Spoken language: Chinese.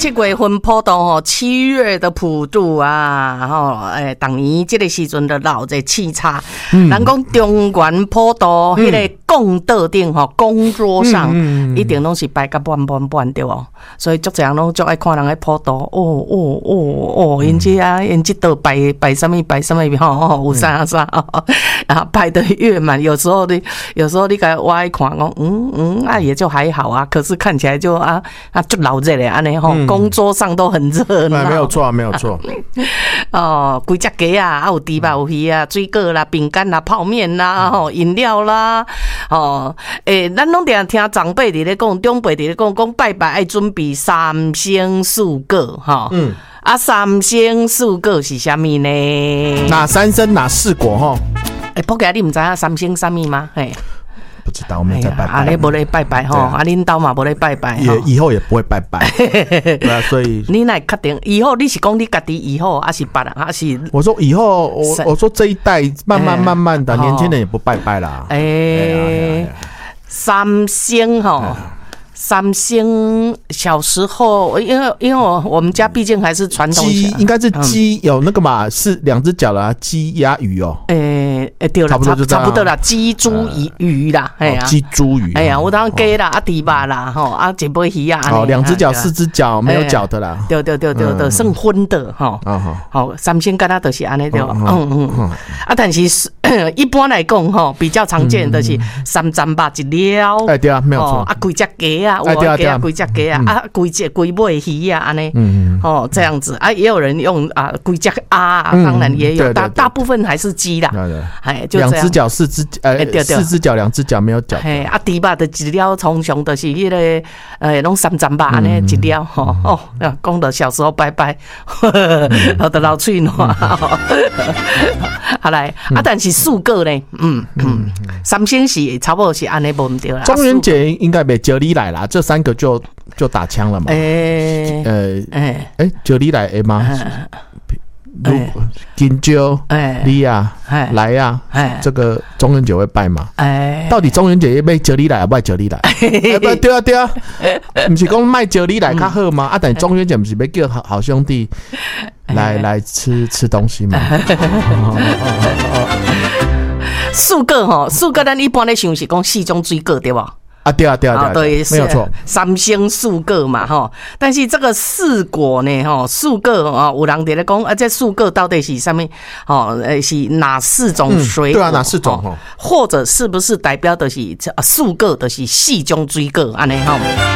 7月份普渡吼，7月的普渡啊，吼，当年这个时阵就闹这沏茶。人讲中原普渡，迄个供桌顶吼，供桌上一定拢是摆甲满对哦。所以足侪人拢足爱看人咧普渡，因这啊，因这道摆什么吼，有啥啊，摆得越满，有时候你该挖一看讲，也就还好啊，可是看起来就就老热嘞，安尼吼，工桌上都很热闹。 没有错。 哦，规只鸡啊，有猪肉有鱼啊，水果啦、饼干啦、泡面啦、饮料啦，咱拢定听长辈伫咧讲，长辈伫咧讲拜拜爱准备3牲4果，3牲4果是啥物呢？ 哪3牲哪4果哈？ 不过你唔知影3牲啥物吗？ 不知道，我们在拜拜。 你无咧拜拜吼，恁兜嘛无咧拜拜， 以后也不会拜拜。对啊，所以你哪确定？以后你是讲你家己以后，还是别人，还是？ 我说以后，我说这一代慢慢的，年轻人也不拜拜啦。 3牲吼。3牲小时候，因为我们家毕竟还是传统， 鸡应该是鸡有那个嘛，是2只脚啦，鸡鸭鱼哦。 对了，差不多啦，鸡猪鱼啦， 鸡猪鱼。 有当鸡啦，猪肉啦，一尾鱼啊 ，2只脚、4只脚没有脚的啦。 对，算荤的哈。好，3牲干那都是安尼对。但是一般来讲比较常见的是3斩肉1了。 对啊，没有错。 规只鸡啊。有鸡啊，规只鸡啊，规尾鱼啊，安尼，这样子啊，也有人用规只当然也有，大部分还是鸡啦，就这样。2只脚、4只4只脚、2只脚没有脚。猪肉的1了，通常就是迄个拢3斩肉安尼1了讲到小时候拜拜，我都流嘴烂。好来但是4个呢，3牲是差不多是安尼无唔对啦。 中元节应该袂招你来啦，这3个就打枪了嘛。招你来的吗？金蕉、李亚、来呀，这个中元节会拜吗？到底中元节要招你来，还不招你来？对啊，不是讲卖招你来较好吗？但中元节不是要叫好兄弟来吃东西吗 ？4个咱一般咧想是讲4种水果对吧？ 对，没有错 ，3牲4果嘛但是这个4果呢4个有人在咧讲这4个到底是什么是哪4种水果？ 对啊，哪4种或者是不是代表的是4个的是4种水果安尼